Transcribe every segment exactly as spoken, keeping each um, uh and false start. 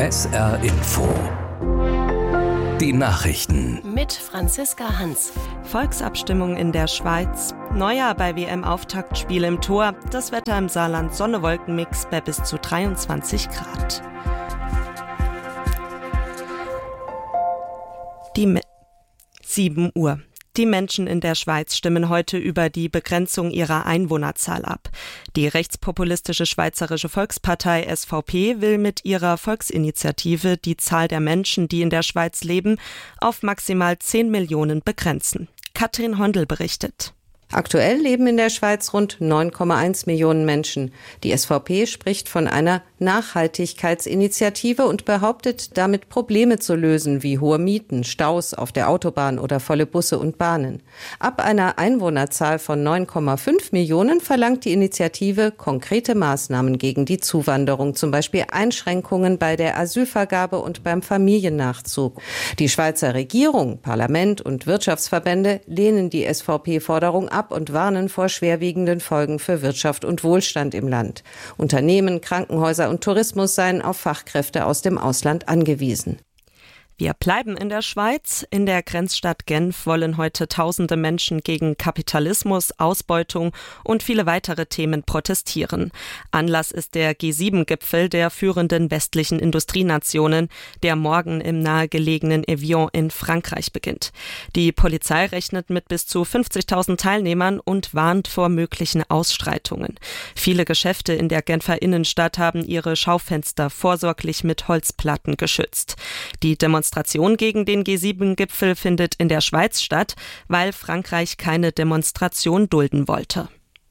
S R Info. Die Nachrichten. Mit Franziska Hans. Volksabstimmung in der Schweiz. Neujahr bei W M-Auftaktspiel im Tor. Das Wetter im Saarland Sonne-Wolken-Mix bei bis zu dreiundzwanzig Grad. Die Me- sieben Uhr. Die Menschen in der Schweiz stimmen heute über die Begrenzung ihrer Einwohnerzahl ab. Die rechtspopulistische Schweizerische Volkspartei S V P will mit ihrer Volksinitiative die Zahl der Menschen, die in der Schweiz leben, auf maximal zehn Millionen begrenzen. Katrin Hondel berichtet. Aktuell leben in der Schweiz rund neun Komma eins Millionen Menschen. Die S V P spricht von einer Nachhaltigkeitsinitiative und behauptet, damit Probleme zu lösen, wie hohe Mieten, Staus auf der Autobahn oder volle Busse und Bahnen. Ab einer Einwohnerzahl von neun Komma fünf Millionen verlangt die Initiative konkrete Maßnahmen gegen die Zuwanderung, zum Beispiel Einschränkungen bei der Asylvergabe und beim Familiennachzug. Die Schweizer Regierung, Parlament und Wirtschaftsverbände lehnen die S V P-Forderung ab und warnen vor schwerwiegenden Folgen für Wirtschaft und Wohlstand im Land. Unternehmen, Krankenhäuser und Tourismus seien auf Fachkräfte aus dem Ausland angewiesen. Wir bleiben in der Schweiz. In der Grenzstadt Genf wollen heute tausende Menschen gegen Kapitalismus, Ausbeutung und viele weitere Themen protestieren. Anlass ist der G sieben Gipfel der führenden westlichen Industrienationen, der morgen im nahegelegenen Evian in Frankreich beginnt. Die Polizei rechnet mit bis zu fünfzigtausend Teilnehmern und warnt vor möglichen Ausschreitungen. Viele Geschäfte in der Genfer Innenstadt haben ihre Schaufenster vorsorglich mit Holzplatten geschützt. Die Demonstration Demonstration gegen den G sieben Gipfel findet in der Schweiz statt, weil Frankreich keine Demonstration dulden wollte.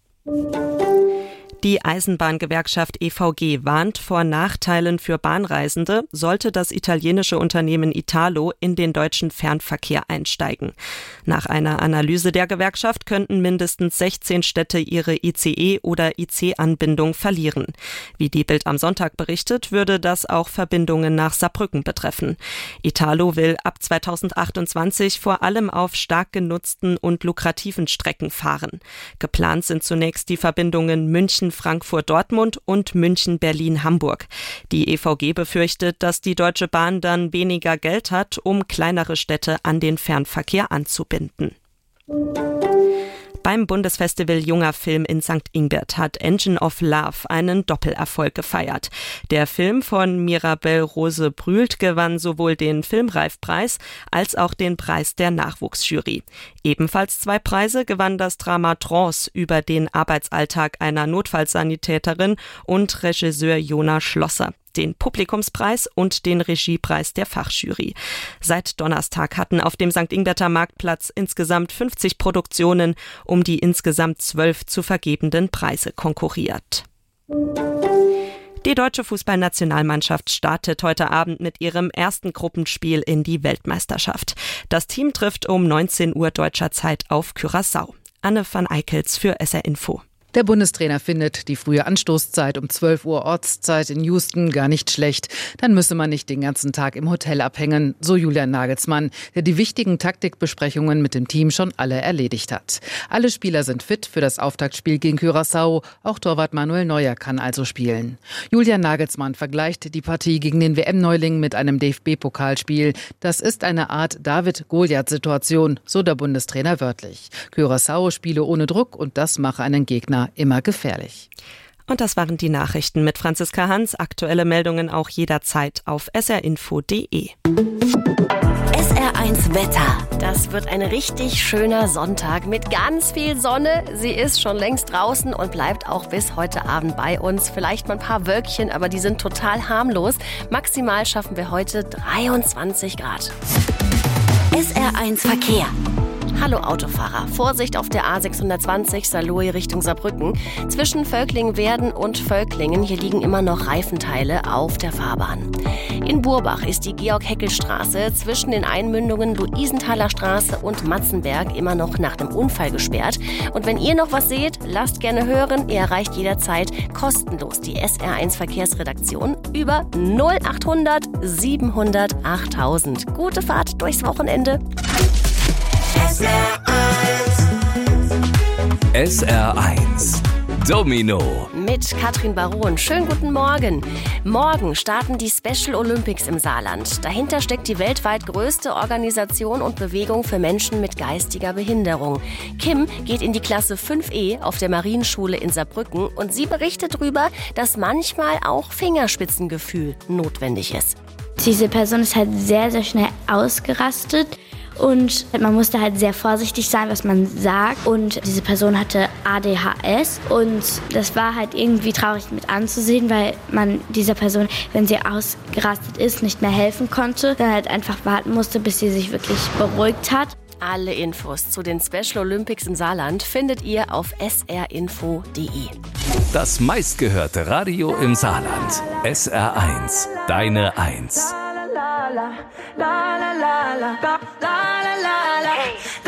Die Eisenbahngewerkschaft E V G warnt vor Nachteilen für Bahnreisende, sollte das italienische Unternehmen Italo in den deutschen Fernverkehr einsteigen. Nach einer Analyse der Gewerkschaft könnten mindestens sechzehn Städte ihre I C E- oder I C-Anbindung verlieren. Wie die Bild am Sonntag berichtet, würde das auch Verbindungen nach Saarbrücken betreffen. Italo will ab zweitausendachtundzwanzig vor allem auf stark genutzten und lukrativen Strecken fahren. Geplant sind zunächst die Verbindungen München Frankfurt-Dortmund und München-Berlin-Hamburg. Die E V G befürchtet, dass die Deutsche Bahn dann weniger Geld hat, um kleinere Städte an den Fernverkehr anzubinden. Beim Bundesfestival Junger Film in Sankt Ingbert hat Engine of Love einen Doppelerfolg gefeiert. Der Film von Mirabel Rose Brühlt gewann sowohl den Filmreifpreis als auch den Preis der Nachwuchsjury. Ebenfalls zwei Preise gewann das Drama Trance über den Arbeitsalltag einer Notfallsanitäterin und Regisseur Jona Schlosser, den Publikumspreis und den Regiepreis der Fachjury. Seit Donnerstag hatten auf dem Sankt Ingberter Marktplatz insgesamt fünfzig Produktionen um die insgesamt zwölf zu vergebenden Preise konkurriert. Die deutsche Fußballnationalmannschaft startet heute Abend mit ihrem ersten Gruppenspiel in die Weltmeisterschaft. Das Team trifft um neunzehn Uhr deutscher Zeit auf Curaçao. Anne van Eickels für S R Info. Der Bundestrainer findet die frühe Anstoßzeit um zwölf Uhr Ortszeit in Houston gar nicht schlecht. Dann müsse man nicht den ganzen Tag im Hotel abhängen, so Julian Nagelsmann, der die wichtigen Taktikbesprechungen mit dem Team schon alle erledigt hat. Alle Spieler sind fit für das Auftaktspiel gegen Curaçao. Auch Torwart Manuel Neuer kann also spielen. Julian Nagelsmann vergleicht die Partie gegen den W M-Neuling mit einem D F B-Pokalspiel. Das ist eine Art David-Goliath-Situation, so der Bundestrainer wörtlich. Curaçao spiele ohne Druck und das mache einen Gegner immer gefährlich. Und das waren die Nachrichten mit Franziska Hans. Aktuelle Meldungen auch jederzeit auf s r info punkt d e. S R eins Wetter. Das wird ein richtig schöner Sonntag mit ganz viel Sonne. Sie ist schon längst draußen und bleibt auch bis heute Abend bei uns. Vielleicht mal ein paar Wölkchen, aber die sind total harmlos. Maximal schaffen wir heute dreiundzwanzig Grad. S R eins Verkehr. Hallo Autofahrer, Vorsicht auf der A sechshundertzwanzig Saarlouis Richtung Saarbrücken. Zwischen Völkling-Werden und Völklingen, hier liegen immer noch Reifenteile auf der Fahrbahn. In Burbach ist die Georg-Heckel-Straße zwischen den Einmündungen Luisenthaler Straße und Matzenberg immer noch nach dem Unfall gesperrt. Und wenn ihr noch was seht, lasst gerne hören. Ihr erreicht jederzeit kostenlos die S R eins Verkehrsredaktion über null achthundert siebenhundert achttausend. Gute Fahrt durchs Wochenende. S R eins. S R eins. Domino. Mit mit Katrin Baron. Schönen guten Morgen. Morgen starten die Special Olympics im Saarland. Dahinter steckt die weltweit größte Organisation und Bewegung für Menschen mit geistiger Behinderung. Kim geht in die Klasse fünf E auf der Marienschule in Saarbrücken und sie berichtet darüber, dass manchmal auch Fingerspitzengefühl notwendig ist. Diese Person ist halt sehr, sehr schnell ausgerastet und man musste halt sehr vorsichtig sein, was man sagt. Und diese Person hatte A D H S und das war halt irgendwie traurig mit anzusehen, weil man dieser Person, wenn sie ausgerastet ist, nicht mehr helfen konnte, dann halt einfach warten musste, bis sie sich wirklich beruhigt hat. Alle Infos zu den Special Olympics im Saarland findet ihr auf s r info punkt d e. Das meistgehörte Radio im Saarland. S R eins. Deine Eins. La la la la la la la la la la.